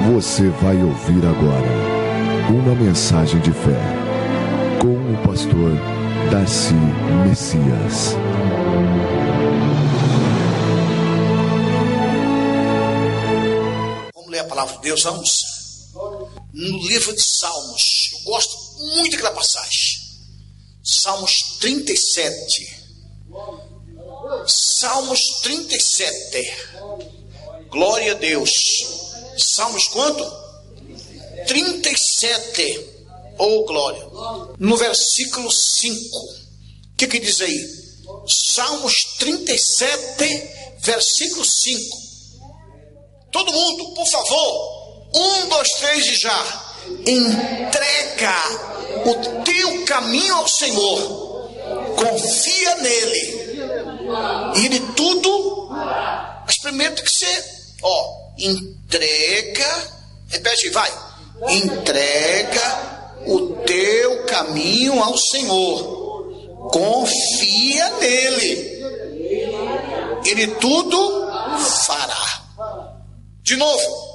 Você vai ouvir agora uma mensagem de fé com o pastor Darcy Messias. Vamos ler a palavra de Deus, vamos? No livro de Salmos, eu gosto muito daquela passagem. Salmos 37. Salmos 37. Glória a Deus. Salmos quanto? 37. Oh, glória. No versículo 5. O que diz aí? Salmos 37, versículo 5. Todo mundo, por favor. 1, 2, 3 e já. Entrega o teu caminho ao Senhor. Confia nele. E ele tudo. Mas primeiro tem que ser, entrega. Repete, vai. Entrega o teu caminho ao Senhor. Confia nele. Ele tudo fará. De novo.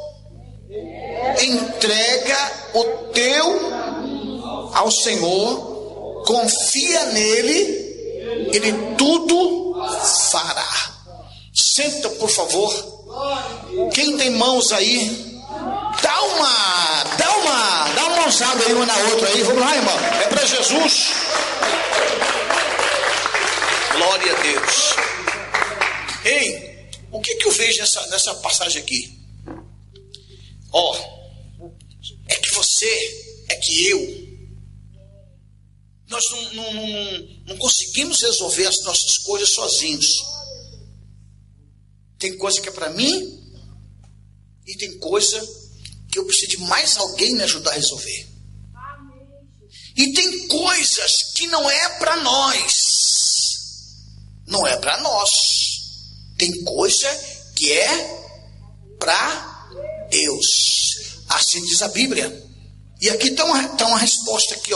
Entrega o teu ao Senhor. Confia nele. Ele tudo fará. Senta, por favor. Quem tem mãos aí, dá uma mãozada aí uma na outra aí. Vamos lá, irmão. É para Jesus. Glória a Deus. Ei, o que eu vejo nessa passagem aqui? É que você, é que eu, nós não conseguimos resolver as nossas coisas sozinhos. Tem coisa que é para mim e tem coisa que eu preciso de mais alguém me ajudar a resolver. E tem coisas que não é para nós. Não é para nós. Tem coisa que é para Deus. Assim diz a Bíblia. E aqui está uma resposta aqui,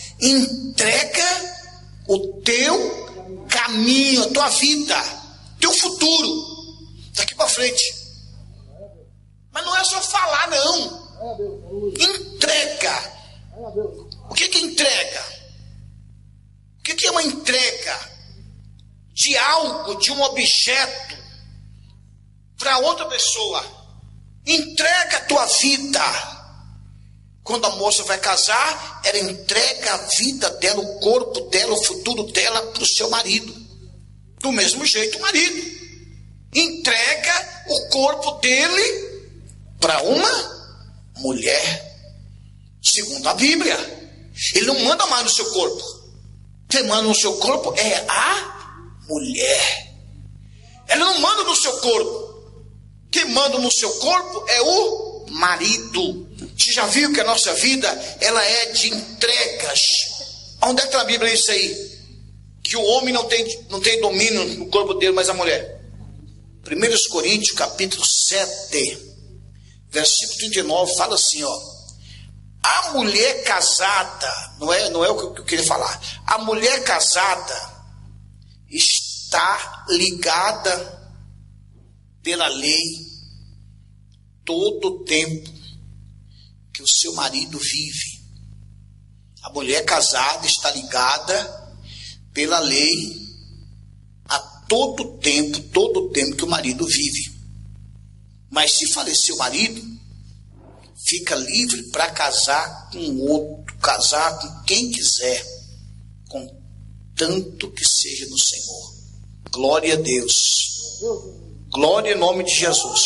Entrega o teu caminho, a tua vida, teu futuro, daqui para frente. Mas não é só falar, não. Entrega. O que é entrega? O que é uma entrega? De algo, de um objeto, para outra pessoa. Entrega a tua vida. Quando a moça vai casar, ela entrega a vida dela, o corpo dela, o futuro dela para o seu marido. Do mesmo jeito, o marido entrega o corpo dele para uma mulher. Segundo a Bíblia, ele não manda mais no seu corpo. Quem manda no seu corpo é a mulher. Ela não manda no seu corpo. Quem manda no seu corpo é o marido. Você já viu que a nossa vida, ela é de entregas? Onde é que está a Bíblia isso aí? Que o homem não tem domínio no corpo dele, mas a mulher. 1 Coríntios capítulo 7, versículo 39, fala assim, a mulher casada, não é o que eu queria falar. A mulher casada está ligada pela lei todo o tempo que o seu marido vive. A mulher casada está ligada pela lei a todo o tempo que o marido vive. Mas se falecer o marido, fica livre para casar com outro, casar com quem quiser, contanto que seja no Senhor. Glória a Deus. Glória em nome de Jesus.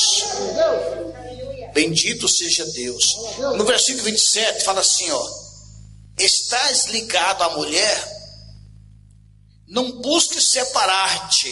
Bendito seja Deus. No versículo 27 fala assim, estás ligado à mulher, não busque separar-te.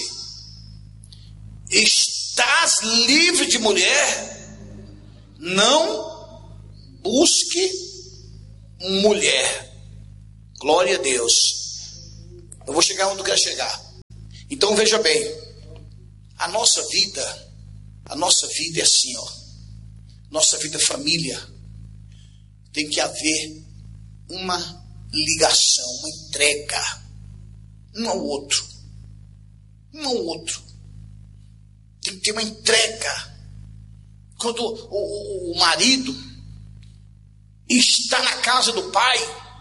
Estás livre de mulher, não busque mulher. Glória a Deus. Eu vou chegar onde eu quero chegar. Então veja bem, a nossa vida é assim, nossa vida família, tem que haver uma ligação, uma entrega, um ao outro. Tem que ter uma entrega. quando o marido está na casa do pai,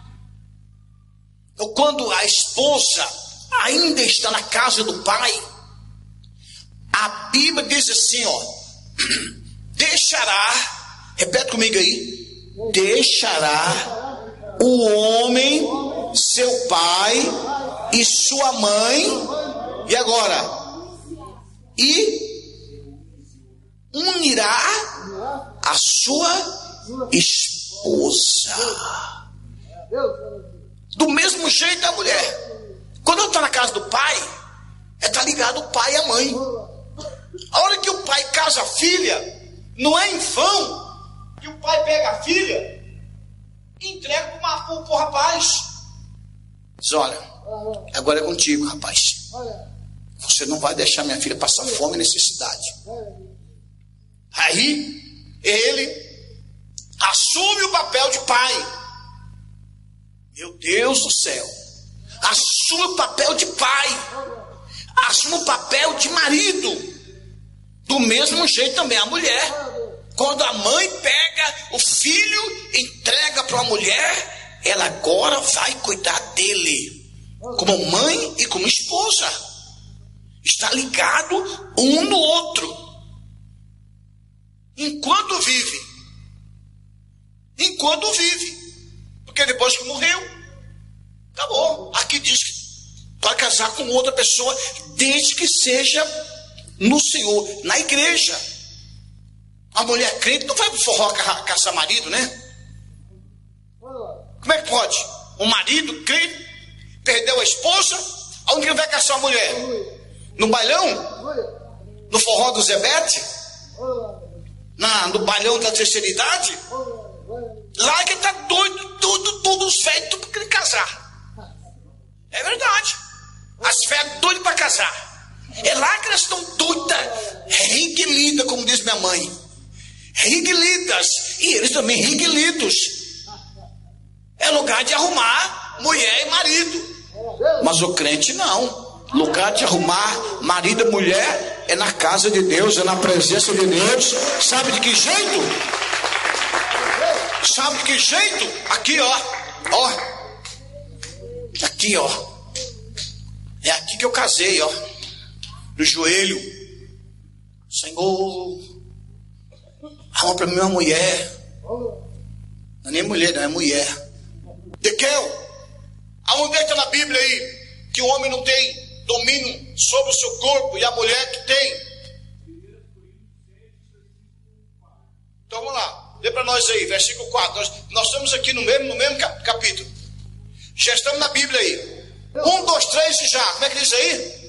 ou quando a esposa ainda está na casa do pai, a Bíblia diz assim, ó, deixará, repete comigo aí, deixará o homem, seu pai e sua mãe, e agora? E unirá a sua esposa. Do mesmo jeito a mulher, quando ela está na casa do pai, ela está ligada ao pai e à mãe. A hora que o pai casa a filha, não é em vão que o pai pega a filha e entrega para o rapaz. Diz, olha, agora é contigo, rapaz. Você não vai deixar minha filha passar fome e necessidade. Aí, ele assume o papel de pai. Meu Deus do céu. Assume o papel de pai. Assume o papel de marido. Do mesmo jeito também a mulher. Quando a mãe pega o filho, entrega para a mulher, ela agora vai cuidar dele. Como mãe e como esposa. Está ligado um no outro. Enquanto vive. Enquanto vive. Porque depois que morreu, acabou. Aqui diz que para casar com outra pessoa, desde que seja no Senhor, na igreja. A mulher crente não vai pro forró caçar marido, né? Como é que pode? Um marido crente perdeu a esposa, aonde ele vai caçar a mulher? No bailão? No forró do Zebete? No bailão da terceira idade? Lá que ele tá doido, todos os velhos, tudo querendo casar. É verdade. As velhas doidas para casar. É lá que elas estão doidas, riguelidas, como diz minha mãe. Riguelidas. E eles também riguelidos. É lugar de arrumar mulher e marido. Mas o crente não. Lugar de arrumar marido e mulher é na casa de Deus, é na presença de Deus. Sabe de que jeito? Sabe de que jeito? Aqui, ó. Ó. Aqui, ó. É aqui que eu casei, ó. No joelho. Senhor, arruma para mim uma mulher. Não é nem mulher, não é mulher. Dequel, aonde é que está na Bíblia aí que o homem não tem domínio sobre o seu corpo e a mulher que tem? Então vamos lá, lê para nós aí, versículo 4. Nós estamos aqui no mesmo capítulo. Já estamos na Bíblia aí. 1, 2, 3 e já. Como é que diz aí?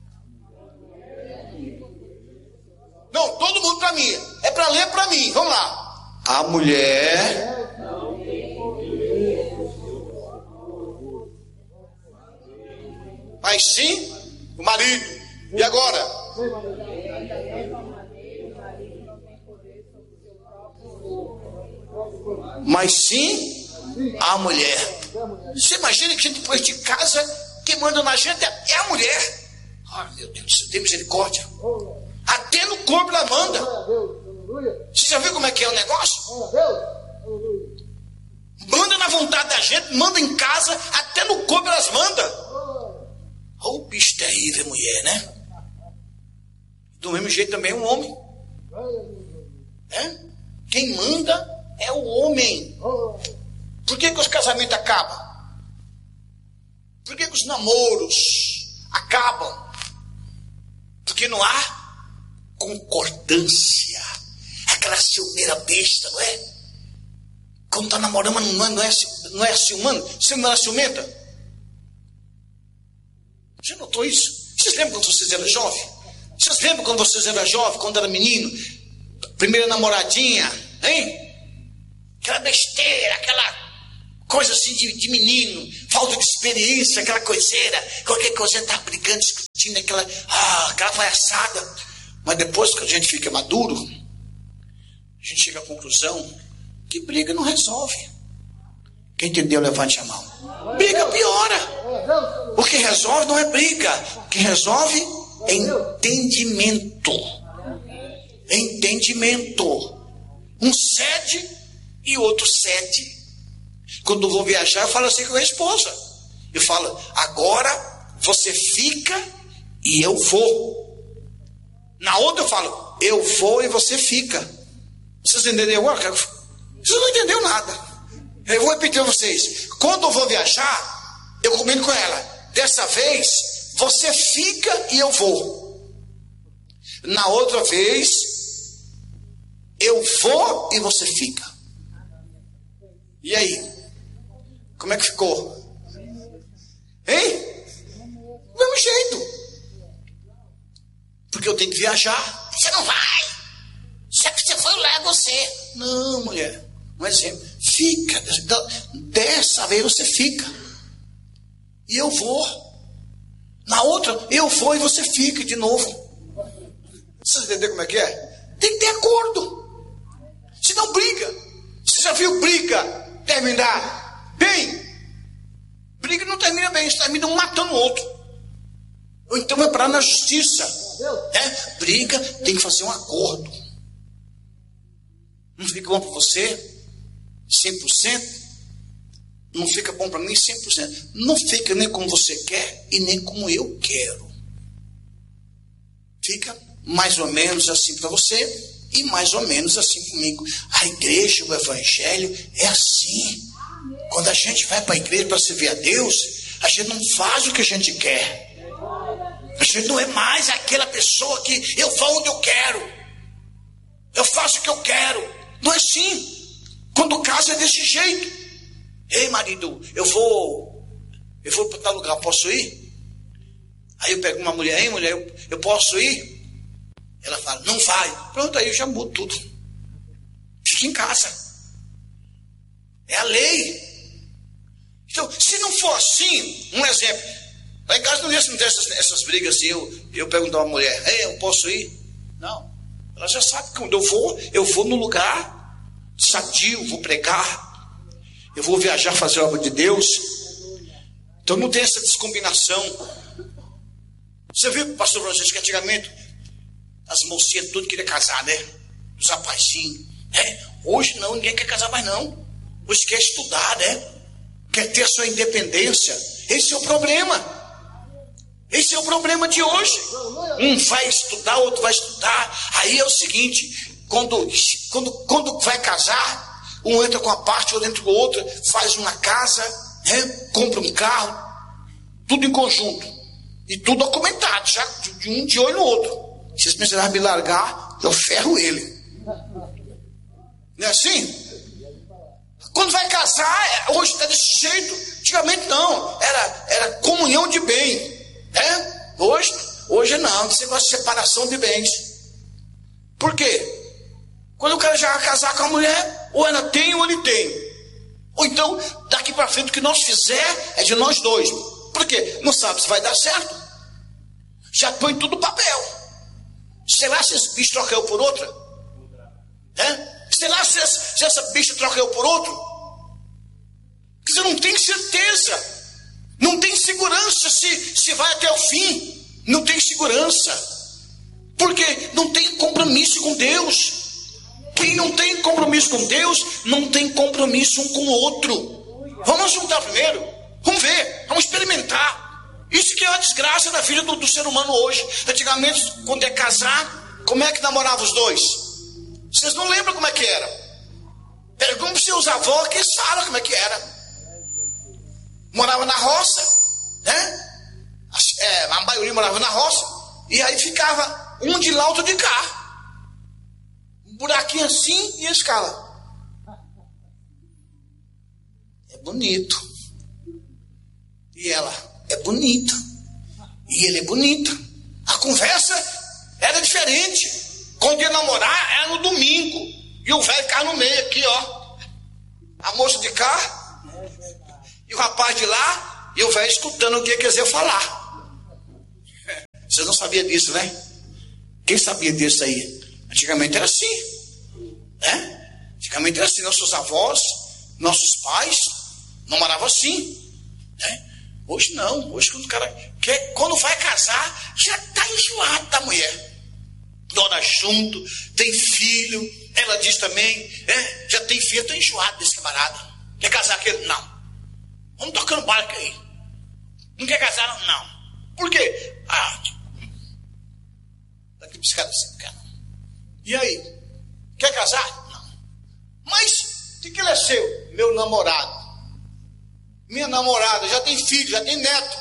Não, todo mundo para mim. É para ler para mim. Vamos lá. A mulher mas sim o marido. E agora? Mas sim a mulher. Você imagina que a gente depois de casa, quem manda na gente é a mulher. Ai, meu Deus, tem misericórdia. Até no corpo ela manda. Você já viu como é que é o negócio? Manda na vontade da gente, manda em casa, até no corpo elas mandam. Oh, bicho terrível, mulher, né? Do mesmo jeito também o homem. É? Quem manda é o homem. Por que os casamentos acabam? Por que os namoros acabam? Porque não há concordância. Aquela ciumeira besta, não é? Quando está namorando, não é ciumano? Você não era ciumenta? Você notou isso? Vocês lembram quando vocês eram jovens? Vocês lembram quando vocês eram jovens, quando era menino? Primeira namoradinha, hein? Aquela besteira, aquela coisa assim de menino, falta de experiência, aquela coiseira, qualquer coisa tá brigando, discutindo, aquela palhaçada. Mas depois que a gente fica maduro, a gente chega à conclusão que briga não resolve. Quem entendeu, levante a mão. Briga piora. O que resolve não é briga. O que resolve é entendimento. Entendimento. Um cede e outro cede. Quando eu vou viajar, eu falo assim com a minha esposa. Eu falo, agora você fica e eu vou. Na outra eu falo, eu vou e você fica. Vocês entenderam agora? Vocês não entenderam nada. Eu vou repetir para vocês. Quando eu vou viajar, eu combino com ela. Dessa vez, você fica e eu vou. Na outra vez, eu vou e você fica. E aí? Como é que ficou? Hein? Do mesmo jeito. Porque eu tenho que viajar. Você não vai. Já que você foi lá, é você. Não, mulher. Um exemplo. Fica. Dessa vez você fica. E eu vou. Na outra, eu vou e você fica de novo. Vocês entenderam como é que é? Tem que ter acordo. Senão briga. Você já viu briga terminar bem? Briga não termina bem. Eles terminam um matando o outro. Ou então vai parar na justiça. Briga, tem que fazer um acordo. Não fica bom para você 100%. Não fica bom para mim 100%. Não fica nem como você quer e nem como eu quero. Fica mais ou menos assim para você e mais ou menos assim comigo. A igreja, o evangelho é assim. Quando a gente vai para a igreja para servir a Deus, a gente não faz o que a gente quer. A gente não é mais aquela pessoa que eu vou onde eu quero. Eu faço o que eu quero. Não é assim. Quando casa é desse jeito. Ei, marido, eu vou para tal lugar, posso ir? Aí eu pego uma mulher, ei, mulher, eu posso ir? Ela fala, não vai. Pronto, aí eu já mudo tudo. Fica em casa. É a lei. Então, se não for assim, um exemplo. Lá em casa não tem essas brigas assim. Eu pergunto a uma mulher, ei, eu posso ir? Não. Ela já sabe que quando eu vou no lugar sadio, vou pregar. Eu vou viajar, fazer a obra de Deus. Então não tem essa descombinação. Você viu, pastor Francisco, que antigamente as mocinhas tudo queriam casar, né? Os rapazinhos. Hoje não, ninguém quer casar mais não. Hoje quer estudar, né? Quer ter a sua independência. Esse é o problema. Esse é o problema de hoje. Um vai estudar, outro vai estudar. Aí é o seguinte, quando vai casar, um entra com a parte, outro entra com a outra, faz uma casa, compra um carro, tudo em conjunto. E tudo documentado, já de um de olho no outro. Se vocês pensarem me largar, eu ferro ele. Não é assim? Quando vai casar, hoje está desse jeito. Antigamente não, era comunhão de bem. Hoje não, você gosta de separação de bens. Por quê? Quando o cara já vai casar com a mulher, ou ela tem ou ele tem. Ou então, daqui para frente, o que nós fizer é de nós dois. Por quê? Não sabe se vai dar certo. Já põe tudo no papel. Sei lá se esse bicho troca eu por outra. Sei lá se essa bicha troca eu por outro. Porque você não tem certeza. Não tem segurança se vai até o fim. Não tem segurança. Porque não tem compromisso com Deus. Quem não tem compromisso com Deus, não tem compromisso um com o outro. Vamos juntar primeiro. Vamos ver, vamos experimentar. Isso que é uma desgraça da vida do ser humano hoje. Antigamente, quando é casar, como é que namorava os dois? Vocês não lembram como é que era? Pergunta para os seus avós, que eles falam como é que era. Morava na roça, né? A maioria morava na roça. E aí ficava um de lá, outro de cá. Um buraquinho assim e a escala. É bonito. E ela é bonita. E ele é bonito. A conversa era diferente. Quando ia namorar, era no domingo. E o velho ficava no meio aqui, ó. A moça de cá. E o rapaz de lá. E o velho escutando o que quer dizer falar. Vocês não sabiam disso, né? Quem sabia disso aí? Antigamente era assim, né? Antigamente era assim, nossos avós, nossos pais namoravam assim, né? Hoje não, hoje quando o cara quer, quando vai casar, já está enjoado da mulher. adora junto, tem filho. Ela diz também, já tem filho. Eu estou enjoado desse camarada. Quer casar com ele? Não. Vamos tocando barco aí. Não quer casar? Não. Por quê? Daqui para esse cara assim, não quer não. E aí? Quer casar? Não. Mas, de que ele é seu? Meu namorado. Minha namorada já tem filho, já tem neto.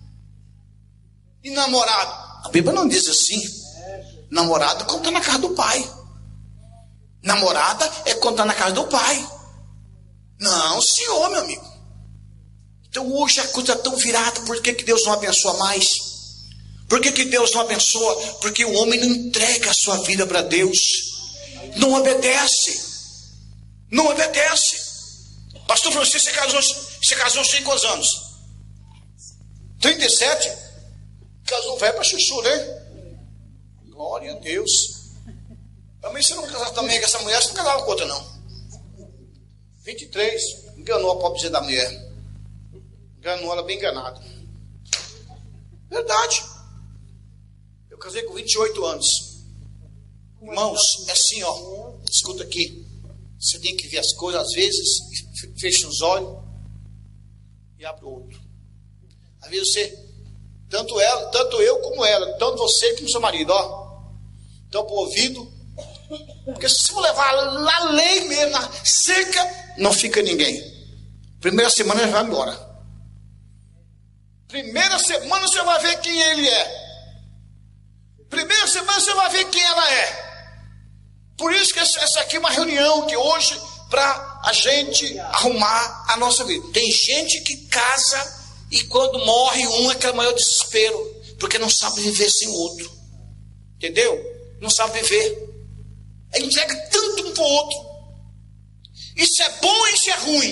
E namorado? A Bíblia não diz assim. Namorado conta na casa do pai. Namorada é contar na casa do pai. Não, senhor, meu amigo. Então hoje a coisa está tão virada. Por que Deus não abençoa mais? Por que Deus não abençoa? Porque o homem não entrega a sua vida para Deus. Não obedece. Não obedece. Pastor Francisco, você casou 5 anos? 37? Casou velho para chuchu, né? Glória a Deus. Também você não casava também com essa mulher, você não casava com outra, não. 23, enganou a pobrezinha da mulher. Enganou ela bem enganada. Verdade. Eu casei com 28 anos. Irmãos, é assim, ó. Escuta aqui. Você tem que ver as coisas, às vezes, fecha os olhos e abre o outro. Às vezes você, tanto eu como ela, tanto você como seu marido, ó. Então, pro ouvido. Porque se você for levar na lei mesmo, na seca, não fica ninguém. Primeira semana ele vai embora. Primeira semana você vai ver quem ele é. Primeira semana você vai ver quem ela é. Por isso que essa aqui é uma reunião que hoje, para a gente arrumar a nossa vida. Tem gente que casa e quando morre um é aquele maior desespero, porque não sabe viver sem o outro. Entendeu? Não sabe viver. Aí entrega tanto um para o outro. Isso é bom e isso é ruim.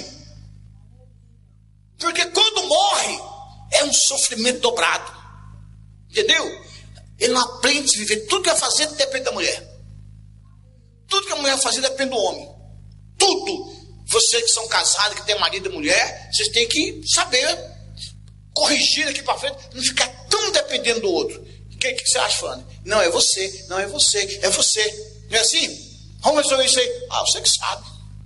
Porque quando morre, é um sofrimento dobrado. Entendeu? Ele não aprende a viver. Tudo que vai fazer depende da mulher. Tudo que a mulher vai fazer depende do homem. Tudo. Vocês que são casados, que têm marido e mulher, vocês têm que saber corrigir daqui para frente, não ficar tão dependendo do outro. O que você acha, Fernando? Não, é você. Não, é você. É você. Não é assim? Vamos resolver isso aí. Você que sabe.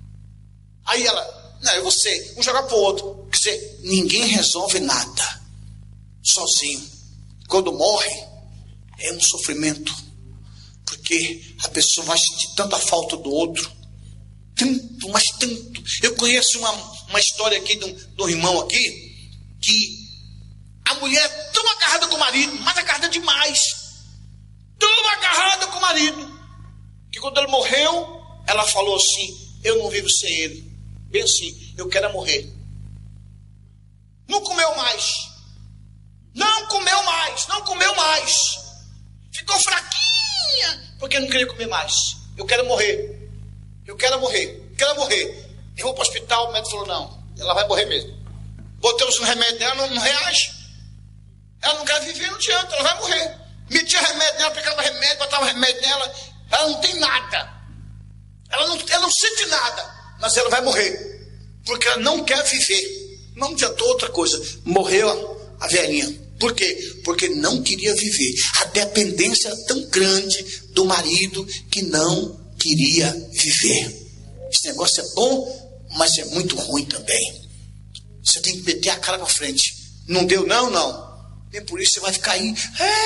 Aí ela, não, é você. Um jogar para o outro. Quer dizer, ninguém resolve nada sozinho. Quando morre, é um sofrimento. Porque a pessoa vai sentir tanta falta do outro. Tanto, mas tanto. Eu conheço uma história aqui de um irmão aqui, que a mulher é tão agarrada com o marido, mas agarrada demais. Tão agarrada com o marido, que quando ele morreu, ela falou assim, eu não vivo sem ele. Bem assim, eu quero morrer. Não comeu mais. Não comeu mais. Não comeu mais. Ficou fraquinha, porque não queria comer mais. Eu quero morrer. Eu quero morrer. Eu quero morrer. Eu vou para o hospital, o médico falou, não, ela vai morrer mesmo. Botei um remédio nela, não reage. Ela não quer viver, não adianta, ela vai morrer. Metia remédio nela, aplicava remédio, botava remédio nela. Ela não tem nada. Ela não sente nada. Mas ela vai morrer. Porque ela não quer viver. Não adiantou outra coisa. Morreu a velhinha. Por quê? Porque não queria viver. A dependência era tão grande do marido que não queria viver. Esse negócio é bom, mas é muito ruim também. Você tem que meter a cara pra frente. Não deu, não. Nem por isso você vai ficar aí.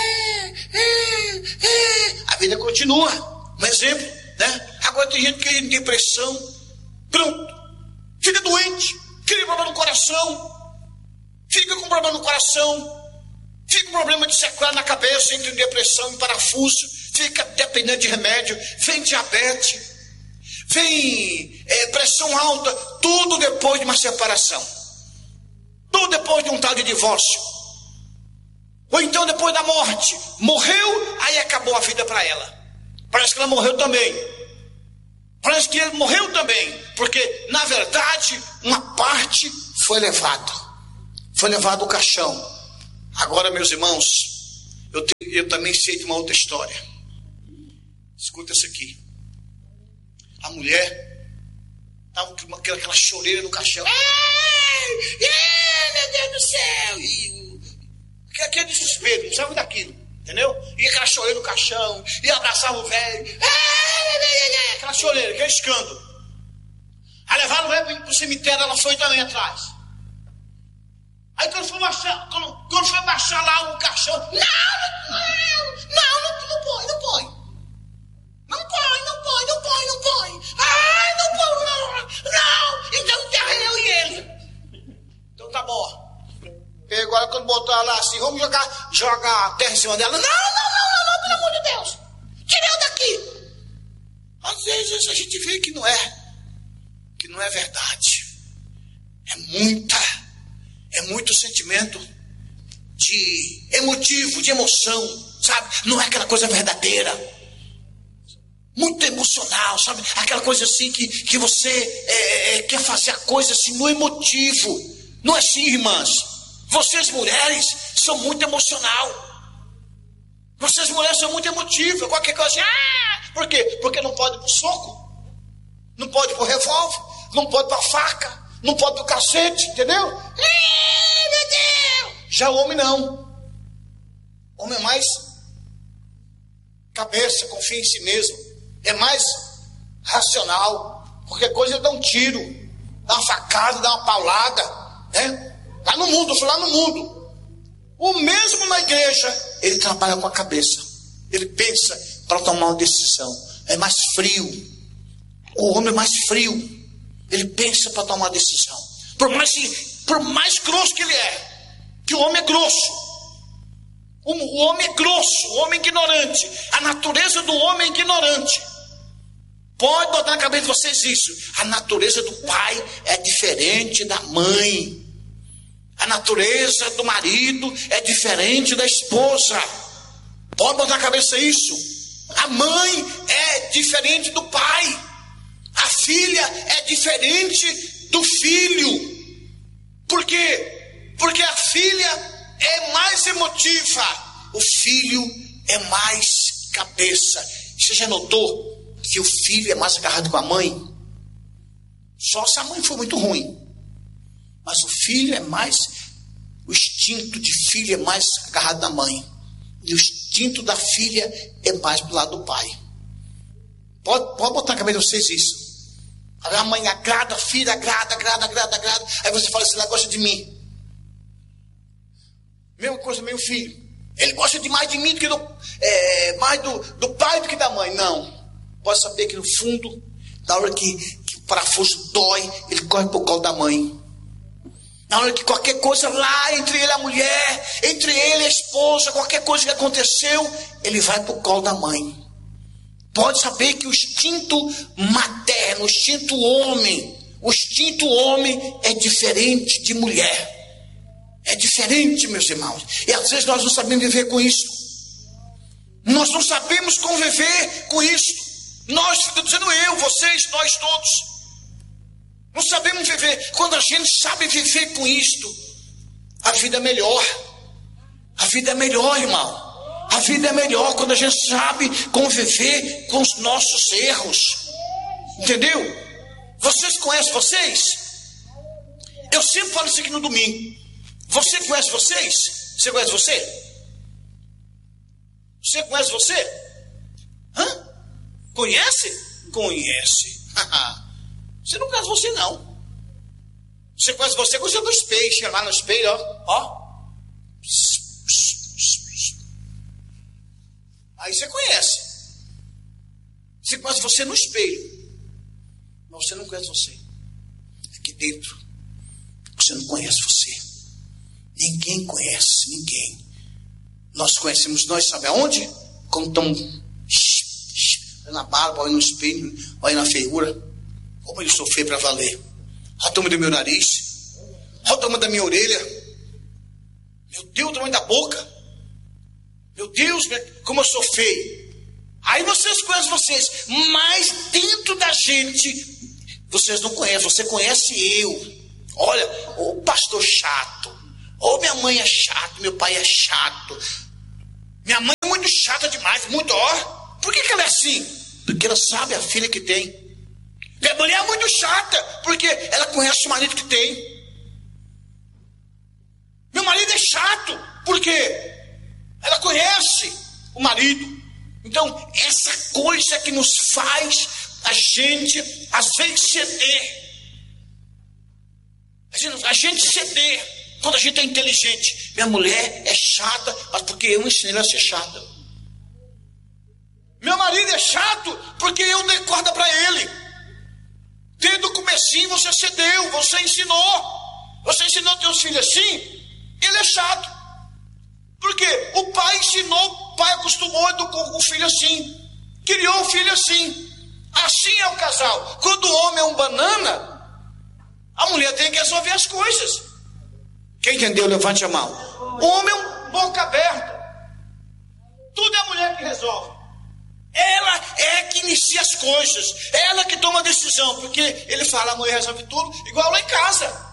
A vida continua. Um exemplo, né? Agora tem gente que tem depressão. Pronto. Fica doente. Fica com problema no coração. Fica com problema no coração. Fica com problema de sequela na cabeça, entre depressão e parafuso. Fica dependendo de remédio. Vem diabetes. Vem pressão alta. Tudo depois de uma separação. Tudo depois de um tal de divórcio. Ou então depois da morte. Morreu, aí acabou a vida para ela. Parece que ela morreu também. Parece que ele morreu também. Porque, na verdade, uma parte foi levado. Foi levado o caixão. Agora, meus irmãos, eu também sei de uma outra história. Escuta isso aqui. A mulher estava com aquela choreira no caixão. Ai, meu Deus do céu! E aquele desespero, não sabe daquilo. Entendeu? E aquela choreira no caixão, e abraçava o velho, aquela choreira, aquele escândalo. Aí levaram o velho para o cemitério, ela foi também atrás. Aí quando foi baixar lá o caixão, não põe. Ai, não, então enterra eu e ele. Então tá bom. Pegou ela, quando botou ela lá assim, vamos jogar a terra em cima dela. Não, pelo amor de Deus. Tira eu daqui. Às vezes a gente vê que não é verdade. É muito sentimento emotivo, de emoção, sabe? Não é aquela coisa verdadeira. Muito emocional, sabe? Aquela coisa assim que você quer fazer a coisa assim no emotivo. Não é assim, irmãs? Vocês mulheres são muito emocional. Vocês mulheres são muito emotivas. Qualquer coisa assim, por quê? Porque não pode ir pro soco, não pode ir pro revólver, não pode ir pra faca, não pode ir pro cacete, entendeu? Meu Deus! Já o homem não. O homem é mais cabeça, confia em si mesmo. É mais racional. Qualquer coisa ele dá um tiro, dá uma facada, dá uma paulada, né? Lá no mundo, eu fui lá no mundo. O mesmo na igreja, ele trabalha com a cabeça. Ele pensa para tomar uma decisão. É mais frio. O homem é mais frio. Ele pensa para tomar uma decisão. Por mais grosso que ele é, que o homem é grosso. O homem é grosso, o homem é ignorante. A natureza do homem é ignorante. Pode botar na cabeça de vocês isso. A natureza do pai é diferente da mãe. A natureza do marido é diferente da esposa. Pode botar na cabeça isso. A mãe é diferente do pai. A filha é diferente do filho. Por quê? Porque a filha é mais emotiva. O filho é mais cabeça. Você já notou que o filho é mais agarrado com a mãe? Só se a mãe for muito ruim. Mas o filho é mais, o instinto de filho é mais agarrado na mãe. E o instinto da filha é mais pro lado do pai. Pode botar na cabeça de vocês isso. A mãe agrada, a filha agrada. Aí você fala assim, ela gosta de mim. Mesma coisa, meu filho. Ele gosta mais de mim do que mais do pai do que da mãe. Não. Pode saber que no fundo, na hora que o parafuso dói, ele corre pro colo da mãe. Na hora que qualquer coisa lá, entre ele e a mulher, entre ele e a esposa, qualquer coisa que aconteceu, ele vai pro colo da mãe. Pode saber que o instinto materno, o instinto homem é diferente de mulher. É diferente, meus irmãos. E às vezes nós não sabemos viver com isso. Nós não sabemos conviver com isso. Nós, estou dizendo eu, vocês, nós todos. Não sabemos viver. Quando a gente sabe viver com isto, a vida é melhor. A vida é melhor, irmão. A vida é melhor quando a gente sabe conviver com os nossos erros. Entendeu? Vocês conhecem vocês? Eu sempre falo isso aqui no domingo. Você conhece vocês? Você conhece você? Você conhece você? Hã? Conhece? Conhece. Você não conhece você, não. Você conhece você quando você no espelho. Chega lá no espelho, ó. Aí você conhece. Você conhece você no espelho. Mas você não conhece você. Aqui dentro, você não conhece você. Ninguém conhece ninguém. Nós conhecemos nós, sabe aonde? Quando estamos na barba, olha no espelho, olha na feiura. Como eu sou feio para valer. Olha o tamanho do meu nariz. Olha o tamanho da minha orelha. Meu Deus, o tamanho da boca. Meu Deus, como eu sou feio. Aí vocês conhecem vocês. Mas dentro da gente, vocês não conhecem. Você conhece eu. Olha, o pastor chato. Ou minha mãe é chata, meu pai é chato. Minha mãe é muito chata demais, muito, ó. Por que ela é assim? Porque ela sabe a filha que tem. Minha mulher é muito chata, porque ela conhece o marido que tem. Meu marido é chato, por quê? Ela conhece o marido. Então, essa coisa que nos faz a gente, às vezes, ceder. A gente ceder quando a gente é inteligente. Minha mulher é chata, mas porque eu ensinei ela a ser chata. Meu marido é chato porque eu dei corda para ele. Desde o comecinho você cedeu, você ensinou. Você ensinou teus filhos assim, ele é chato. Porque o pai ensinou, o pai acostumou, educou o filho assim. Criou o filho assim. Assim é o casal. Quando o homem é um banana, a mulher tem que resolver as coisas. Quem entendeu, levante a mão. O homem é um boca aberta. Tudo é a mulher que resolve. Ela é que inicia as coisas. Ela que toma a decisão. Porque ele fala, a mulher resolve tudo. Igual lá em casa.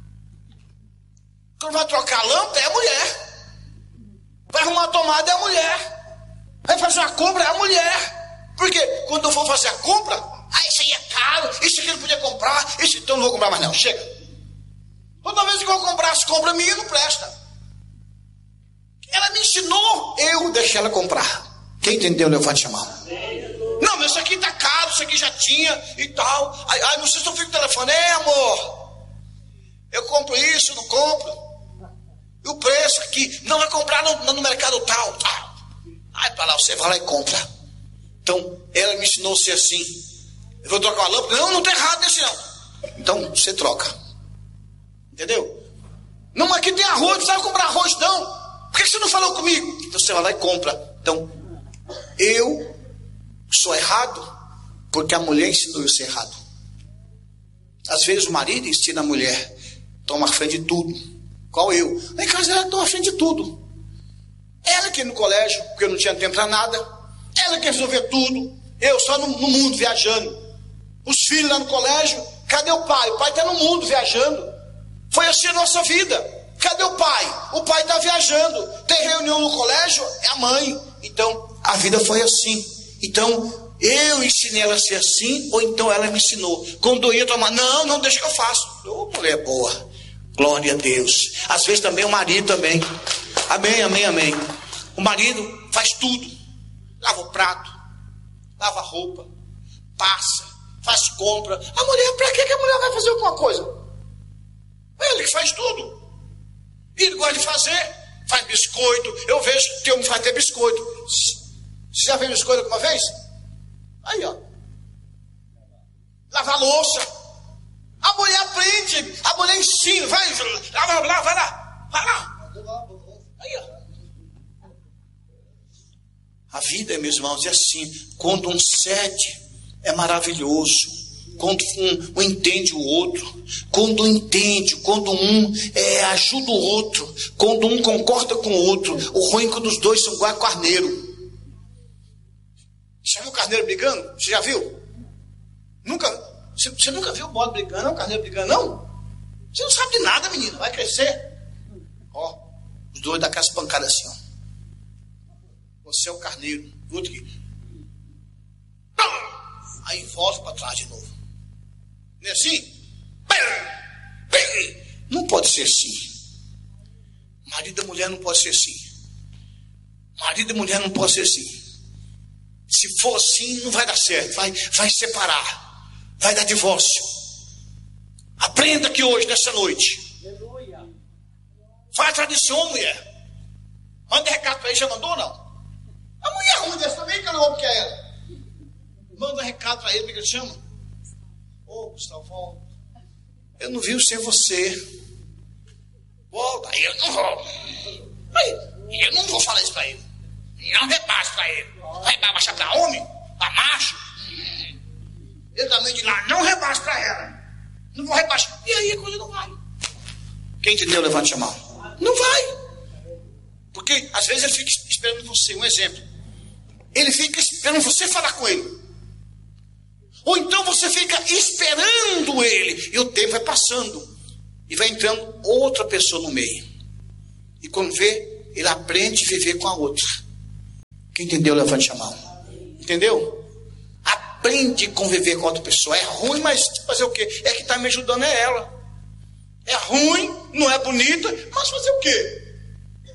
Quando vai trocar a lâmpada, é a mulher. Vai arrumar a tomada, é a mulher. Vai fazer a compra, é a mulher. Porque quando eu for fazer a compra, isso aí é caro, isso aqui eu não podia comprar, isso então eu não vou comprar mais não, chega. Toda vez que eu vou comprar as compras minhas, não presta. Ela me ensinou, eu deixei ela comprar. Quem entendeu, levante a mão. Não, mas isso aqui tá caro, isso aqui já tinha e tal. Aí não sei se eu fico no telefone, amor, eu compro isso, não compro. E o preço aqui, não vai comprar no mercado tal. Aí para lá, você vai lá e compra. Então, ela me ensinou a ser assim. Eu vou trocar uma lâmpada. Não está errado nesse não. Então, você troca. Entendeu? Não, aqui tem arroz, não sabe comprar arroz não. Por que você não falou comigo? Então, você vai lá e compra. Então, eu sou errado porque a mulher ensinou eu a ser errado. Às vezes o marido ensina a mulher, toma a frente de tudo. Qual eu? Lá em casa ela toma a frente de tudo. Ela que ia no colégio, porque eu não tinha tempo para nada. Ela quer resolver tudo. Eu só no mundo viajando. Os filhos lá no colégio. Cadê o pai? O pai está no mundo viajando. Foi assim a nossa vida. Cadê o pai? O pai está viajando. Tem reunião no colégio, é a mãe. Então a vida foi assim. Então eu ensinei ela a ser assim, ou então ela me ensinou. Quando eu ia tomar, não deixa que eu faço. Ô, mulher boa. Glória a Deus. Às vezes também o marido também. Amém. O marido faz tudo. Lava o prato, lava a roupa, passa, faz compra. A mulher, para que a mulher vai fazer alguma coisa? Ele que faz tudo. Ele gosta de fazer, faz biscoito. Eu vejo que eu me faz ter biscoito. Você já fez biscoito alguma vez? Aí, ó. Lavar louça. A mulher aprende, a mulher ensina. Vai lá. Aí, ó. A vida, meus irmãos, é assim. Quando um cede, é maravilhoso. Quando um entende o outro. Quando um ajuda o outro. Quando um concorda com o outro. O ruim é quando os dois são igual a carneiro. Já viu o carneiro brigando? Você já viu? Você nunca viu o bode brigando, não? O carneiro brigando, não? Você não sabe de nada, menino. Vai crescer. Ó, os dois dão aquelas pancadas assim, ó. Você é o carneiro. Outro aqui. Aí volta para trás de novo. Não é assim? Não pode ser assim. Marido e mulher não pode ser assim. Marido e mulher não pode ser assim. Se for assim, não vai dar certo. Vai separar. Vai dar divórcio. Aprenda aqui hoje, nessa noite. Faz a tradição, mulher. Manda recado para ele, já mandou ou não? A mulher ruim dessa também, que não homem que é ela. Manda um recado para ele, como é que ele chama? Ô, Gustavo, eu não vi sem você. Volta, aí eu não vou. Eu não vou falar isso para ele. Não repasse para ele. Vai baixar para homem? Para macho? Ele também de lá, não repasse para ela. Não vou rebaixar. E aí a coisa não vai. Quem entendeu, levante a mão. Não vai. Porque às vezes ele fica esperando você. Um exemplo. Ele fica esperando você falar com ele. Ou então você fica esperando ele. E o tempo vai passando. E vai entrando outra pessoa no meio. E quando vê, ele aprende a viver com a outra. Quem entendeu, levante a mão. Entendeu? Aprende a conviver com outra pessoa. É ruim, mas fazer o quê? É que está me ajudando é ela. É ruim, não é bonita, mas fazer o quê?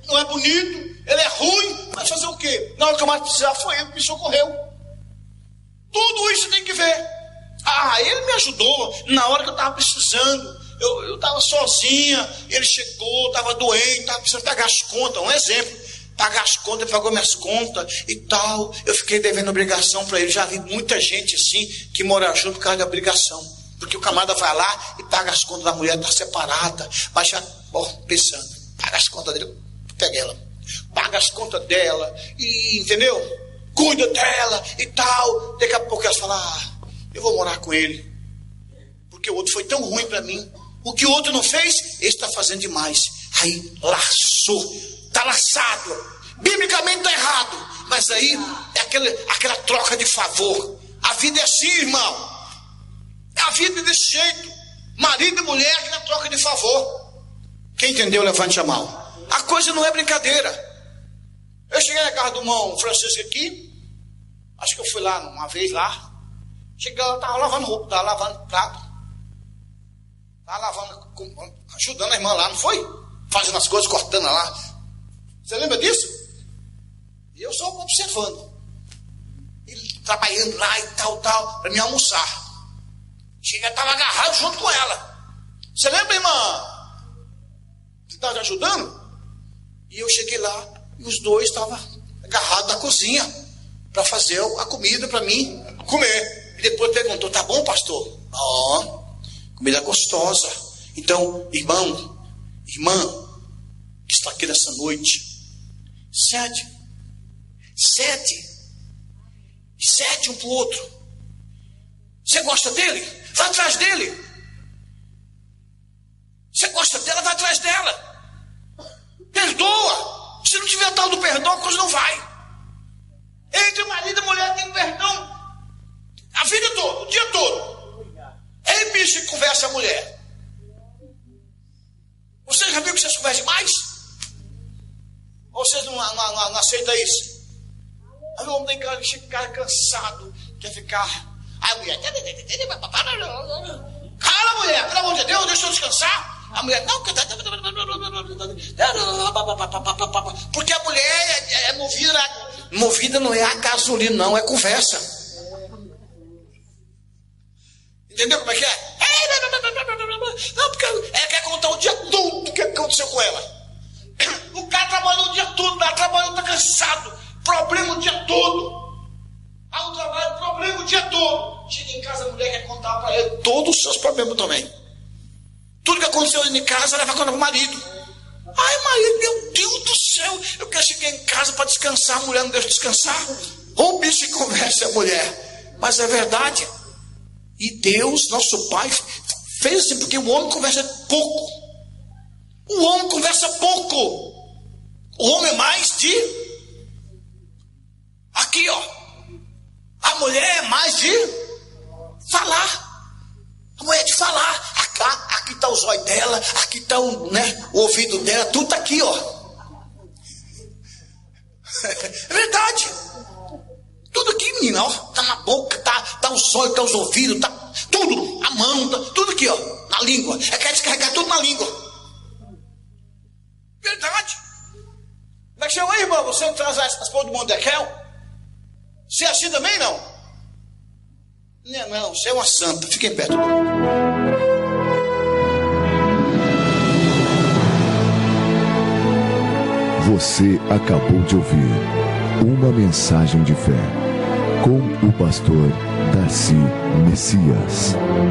não é bonito, ele é ruim, mas fazer o quê? Na hora que eu mais precisar, foi ele que me socorreu. Tudo isso você tem que ver. Ele me ajudou na hora que eu estava precisando. Eu estava sozinha, ele chegou, estava doente, estava precisando pagar as contas. Um exemplo, pagar as contas, ele pagou minhas contas e tal. Eu fiquei devendo obrigação para ele. Já vi muita gente assim que mora junto por causa da obrigação. Porque o camarada vai lá e paga as contas da mulher, está separada. Mas já, pensando, paga as contas dele, pega ela. Paga as contas dela, e entendeu? Cuida dela e tal. Daqui a pouco ela fala, eu vou morar com ele. Porque o outro foi tão ruim para mim. O que o outro não fez, ele está fazendo demais. Aí laçou, está laçado. Biblicamente está errado. Mas aí é aquela troca de favor. A vida é assim, irmão. A vida é desse jeito. Marido e mulher que na troca de favor. Quem entendeu, levante a mão. A coisa não é brincadeira. Eu cheguei na casa do irmão Francisco aqui. Acho que eu fui lá uma vez lá. Cheguei lá, estava lavando roupa, estava lavando prato. Estava lavando, ajudando a irmã lá, não foi? Fazendo as coisas, cortando lá. Você lembra disso? E eu só observando. Ele trabalhando lá e tal, para me almoçar. Cheguei, estava agarrado junto com ela. Você lembra, irmã? Você estava te ajudando? E eu cheguei lá e os dois estavam agarrados na cozinha para fazer a comida para mim comer. E depois perguntou, tá bom, pastor? Comida gostosa. Então, irmã, que está aqui nessa noite, cede um para o outro. Você gosta dele? Vai atrás dele. Você gosta dela? Vai atrás dela. Perdoa. Se não tiver tal do perdão, a coisa não vai. Entre marido e mulher tem perdão a vida toda, o dia todo. Ei, bicho, que conversa a mulher. Você já viu que vocês conversam demais? Ou vocês não aceitam isso? Aí o homem tem cara cansado, quer ficar. Aí a mulher, cala, mulher, pelo amor de Deus, deixa eu descansar. A mulher, não, porque a mulher é movida não é a gasolina, não, é conversa. Entendeu como é que é? Não, porque ela quer contar o dia todo o que aconteceu com ela. O cara trabalhou o dia todo, ela trabalhou, está cansado, problema o dia todo. Ao trabalho, problema o dia todo. Chega em casa, a mulher quer contar para ele todos os seus problemas também. Tudo que aconteceu em casa, ela vai contar para o marido. Ai, marido, meu Deus do céu, eu quero chegar em casa para descansar, a mulher não deixa descansar. Ô bicho que conversa a mulher. Mas é verdade. E Deus, nosso Pai, fez assim, porque o homem conversa pouco. O homem conversa pouco. O homem é mais de... Aqui, ó. A mulher é mais de falar. A mulher é de falar. Aqui está os olhos dela, aqui está o ouvido dela, tudo está aqui, ó. É verdade. Tudo aqui, menina, ó. Está na boca, tá os olhos, tá os ouvidos, tá tudo. A mão, tá tudo aqui, ó. Na língua. É quer descarregar tudo na língua. Verdade. Como é que chama aí, irmão? Você não traz as coisas do Mondequel? Você é assim também, não? Não, você é uma santa. Fica em perto. Você acabou de ouvir uma mensagem de fé com o pastor Darcy Messias.